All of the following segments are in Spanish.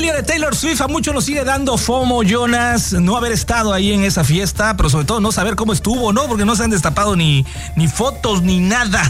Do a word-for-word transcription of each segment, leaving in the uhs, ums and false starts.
Familia de Taylor Swift, a muchos nos sigue dando FOMO, Jonas, no haber estado ahí en esa fiesta, pero sobre todo no saber cómo estuvo, ¿no? Porque no se han destapado ni, ni fotos ni nada.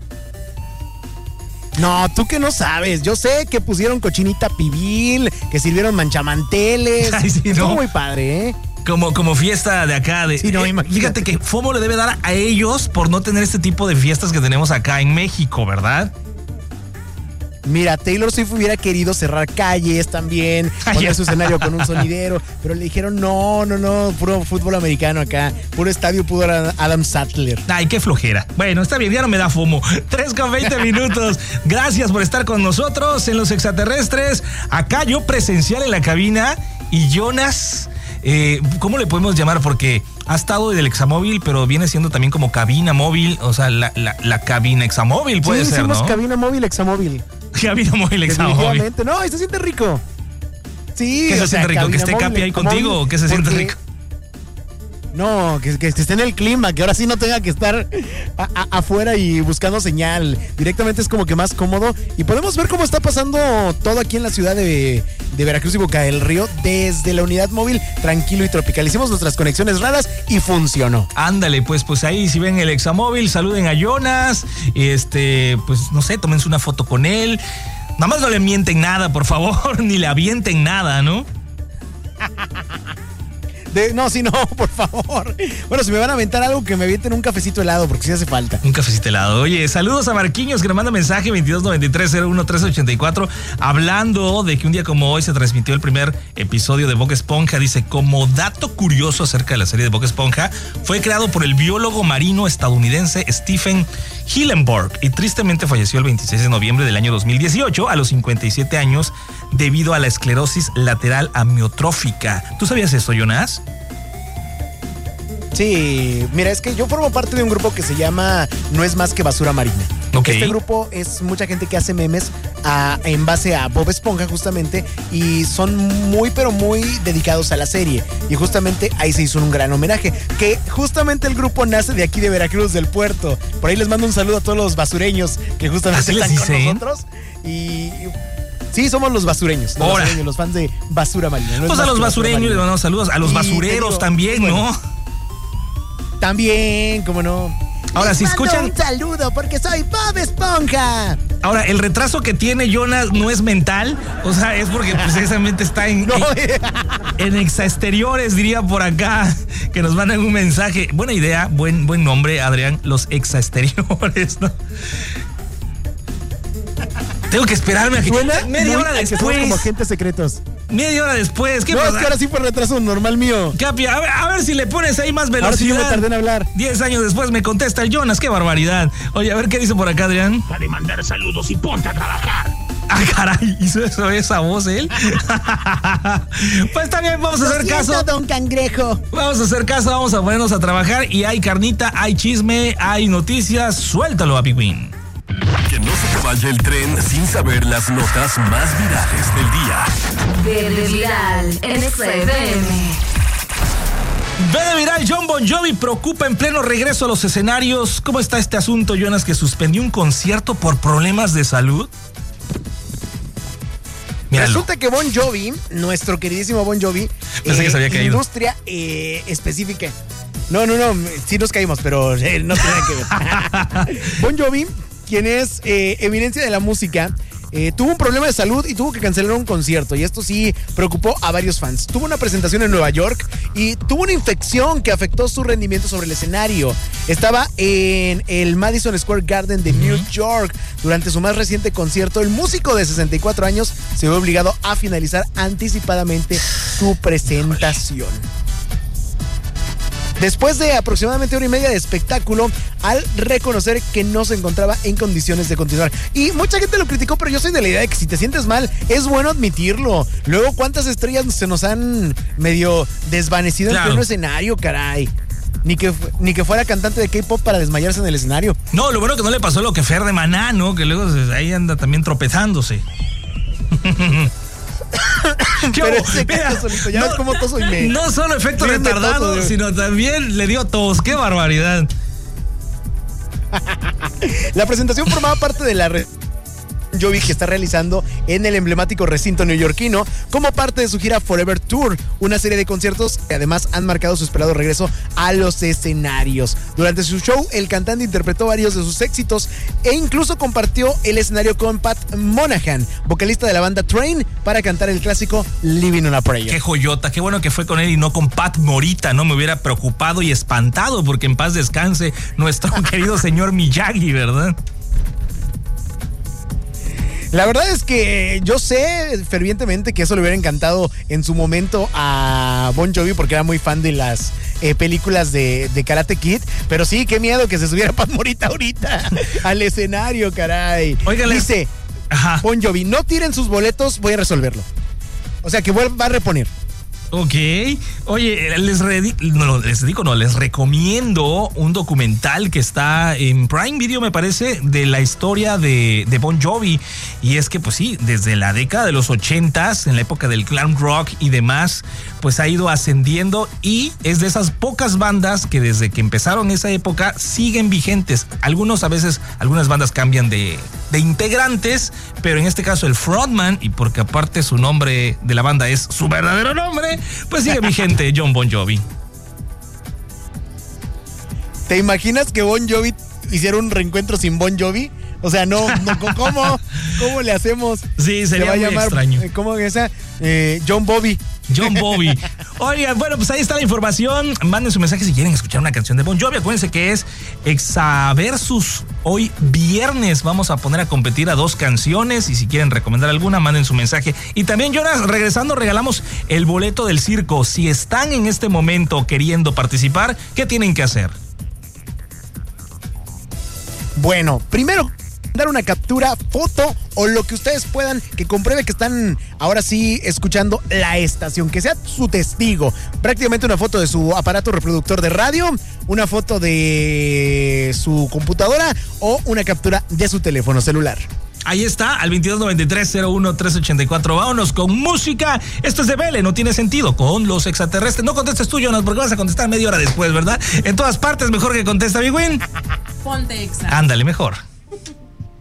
No, tú que no sabes. Yo sé que pusieron cochinita pibil, que sirvieron manchamanteles. Ay, sí, Estuvo no. muy padre, ¿eh? Como, como fiesta de acá. De, Sí, no, eh, imagínate. fíjate que FOMO le debe dar a ellos por no tener este tipo de fiestas que tenemos acá en México, ¿verdad? Mira, Taylor Swift hubiera querido cerrar calles también, poner su escenario con un sonidero, pero le dijeron no, no, no, puro fútbol americano acá, puro estadio pudo Adam Sandler. Ay, qué flojera. Bueno, está bien, ya no me da FOMO. tres con veinte minutos. Gracias por estar con nosotros en Los Extraterrestres. Acá yo presencial en la cabina y Jonas, eh, ¿cómo le podemos llamar? Porque ha estado del Examóvil, pero viene siendo también como cabina móvil, o sea, la, la, la cabina Examóvil puede sí, ser, hicimos ¿no? cabina móvil, Examóvil. Cabina móvil, Examóvil. Definitivamente. No, y se siente rico. Sí, ¿Qué se o sea, siente rico? ¿Que esté cabina Capi ahí móvil, contigo o qué se siente porque- rico? No, que, que esté en el clima, que ahora sí no tenga que estar a- a- afuera y buscando señal. Directamente es como que más cómodo. Y podemos ver cómo está pasando todo aquí en la ciudad de, de Veracruz y Boca del Río desde la unidad móvil tranquilo y tropical. Hicimos nuestras conexiones raras y funcionó. Ándale, pues, pues ahí si ven el Examóvil, saluden a Jonas, este, pues no sé, tómense una foto con él. Nada más no le mienten nada, por favor, ni le avienten nada, ¿no? De, no, sí, no, por favor. Bueno, si me van a aventar algo, que me avienten un cafecito helado, porque sí hace falta. Un cafecito helado. Oye, saludos a Marquiños que nos manda mensaje veintidós noventa y tres cero uno trece ochenta y cuatro, hablando de que un día como hoy se transmitió el primer episodio de Bob Esponja. Dice, como dato curioso acerca de la serie de Bob Esponja, fue creado por el biólogo marino estadounidense Stephen Hillenburg y tristemente falleció el veintiséis de noviembre del año dos mil dieciocho a los cincuenta y siete años debido a la esclerosis lateral amiotrófica. ¿Tú sabías esto, Jonas? Sí, mira, es que yo formo parte de un grupo que se llama No es más que basura marina. Ok. Este grupo es mucha gente que hace memes a- en base a Bob Esponja justamente y son muy pero muy dedicados a la serie y justamente ahí se hizo un gran homenaje, que justamente el grupo nace de aquí de Veracruz, del puerto. Por ahí les mando un saludo a todos los basureños que justamente ¿Así les están con dicen? nosotros y... Sí, somos los basureños, los, Ahora. basureños, los fans de Basura Marina. No es Pues a más los que Basura basureños les Marina. mandamos saludos, a los Y te basureros digo, también, bueno, ¿no? También, cómo no. Ahora, Les si mando escuchan- un saludo porque soy Bob Esponja. Ahora, el retraso que tiene Jonas no es mental, o sea, es porque precisamente está en, No, en, en exaexteriores, diría por acá, que nos mandan un mensaje. Buena idea, buen, buen nombre, Adrián, los exaexteriores, ¿no? Tengo que esperarme a que suena media muy hora a que somos después. como agentes secretos. Media hora después, ¿qué No, pasa? es que ahora sí fue retraso normal mío. Capi, a ver, a ver si le pones ahí más velocidad. Ahora sí yo me tardé en hablar. Diez años después me contesta el Jonas, qué barbaridad. Oye, a ver qué dice por acá, Adrián. Deja de mandar saludos y ponte a trabajar. Ah, caray, ¿hizo eso, esa voz él? Pues está bien, vamos a hacer Lo siento, caso. don Cangrejo. Vamos a hacer caso, vamos a ponernos a trabajar. Y hay carnita, hay chisme, hay noticias. Suéltalo, Happy Queen. Que no se te vaya el tren sin saber las notas más virales del día. Verde Viral en X F M. Ve de viral, Jon Bon Jovi preocupa en pleno regreso a los escenarios. ¿Cómo está este asunto, Jonas, que suspendió un concierto por problemas de salud? Míralo. Resulta que Bon Jovi, nuestro queridísimo Bon Jovi, Pensé que se había caído. industria eh, específica. No, no, no, sí nos caímos, pero eh, no tiene nada que ver. Bon Jovi, quien es eh, eminencia de la música, eh, tuvo un problema de salud y tuvo que cancelar un concierto. Y esto sí preocupó a varios fans. Tuvo una presentación en Nueva York y tuvo una infección que afectó su rendimiento sobre el escenario. Estaba en el Madison Square Garden de New York. Durante su más reciente concierto, el músico de sesenta y cuatro años se vio obligado a finalizar anticipadamente su presentación. Después de aproximadamente una y media de espectáculo, al reconocer que no se encontraba en condiciones de continuar. Y mucha gente lo criticó, pero yo soy de la idea de que si te sientes mal, es bueno admitirlo. Luego, ¿cuántas estrellas se nos han medio desvanecido Claro. en pleno escenario, caray? Ni que, fu- ni que fuera cantante de K-pop para desmayarse en el escenario. No, lo bueno que no le pasó lo que Fer de Maná, ¿no? Que luego se- ahí anda también tropezándose. ¿Qué Pero hubo? ese Mira, cacho solito, ya ves cómo toso y me... No solo efecto Bien retardado, metoso, de- sino también le dio tos. ¡Qué barbaridad! La presentación formaba parte de la... Re- Jovi, que está realizando en el emblemático recinto neoyorquino como parte de su gira Forever Tour, una serie de conciertos que además han marcado su esperado regreso a los escenarios. Durante su show, el cantante interpretó varios de sus éxitos e incluso compartió el escenario con Pat Monahan, vocalista de la banda Train, para cantar el clásico Living on a Prayer. Qué joyota, qué bueno que fue con él y no con Pat Morita, no me hubiera preocupado y espantado, porque en paz descanse nuestro querido señor Miyagi, ¿verdad? La verdad es que yo sé fervientemente que eso le hubiera encantado en su momento a Bon Jovi, porque era muy fan de las eh, películas de, de Karate Kid, pero sí, qué miedo que se subiera Pat Morita ahorita al escenario, caray. Oigan, dice Ajá. Bon Jovi, no tiren sus boletos, voy a resolverlo. O sea que va a reponer. Ok. Oye, les, redi- no, les digo, no, les recomiendo un documental que está en Prime Video, me parece, de la historia de, de Bon Jovi. Y es que, pues sí, desde la década de los ochentas, en la época del glam rock y demás, pues ha ido ascendiendo y es de esas pocas bandas que desde que empezaron esa época siguen vigentes. Algunos, a veces, algunas bandas cambian de, de integrantes, pero en este caso el frontman, y porque aparte su nombre de la banda es su verdadero nombre, pues sigue vigente Jon Bon Jovi. ¿Te imaginas que Bon Jovi hiciera un reencuentro sin Bon Jovi? O sea, no, no ¿cómo? ¿Cómo le hacemos? Sí, sería Se va muy a llamar, extraño. ¿Cómo que esa? Eh, John Bobby. John Bobby. Oigan, bueno, pues ahí está la información. Manden su mensaje si quieren escuchar una canción de Bon Jovi. Acuérdense que es Exaversus. Hoy viernes vamos a poner a competir a dos canciones y si quieren recomendar alguna, manden su mensaje. Y también, Jonas, regresando, regalamos el boleto del circo. Si están en este momento queriendo participar, ¿qué tienen que hacer? Bueno, primero dar una captura, foto o lo que ustedes puedan que compruebe que están ahora sí escuchando la estación, que sea su testigo. Prácticamente una foto de su aparato reproductor de radio, una foto de su computadora o una captura de su teléfono celular. Ahí está, al veintidós noventa y tres cero uno tres ochenta y cuatro. Vámonos con música. Esto es de Vele, no tiene sentido. Con los extraterrestres. No contestes tú, Jonas, porque vas a contestar media hora después, ¿verdad? En todas partes, mejor que contesta, Big Win. Ponte exa. Ándale, mejor.